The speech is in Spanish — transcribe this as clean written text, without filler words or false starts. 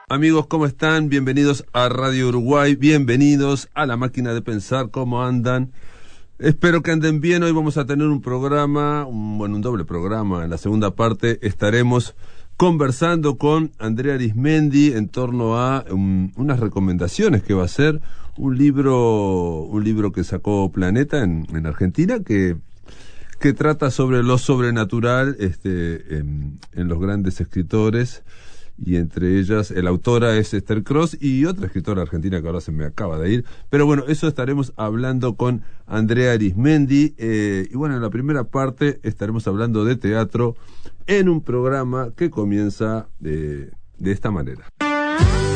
Amigos, ¿cómo están? Bienvenidos a Radio Uruguay, bienvenidos a La Máquina de Pensar. ¿Cómo andan? Espero que anden bien. Hoy vamos a tener un programa, un doble programa. En la segunda parte estaremos conversando con Andrea Arismendi en torno a unas recomendaciones que va a hacer, un libro que sacó Planeta en Argentina, que trata sobre lo sobrenatural en los grandes escritores. Y entre ellas, la autora es Esther Cross y otra escritora argentina que ahora se me acaba de ir. Pero bueno, eso estaremos hablando con Andrea Arismendi. Y bueno, en la primera parte estaremos hablando de teatro en un programa que comienza de esta manera.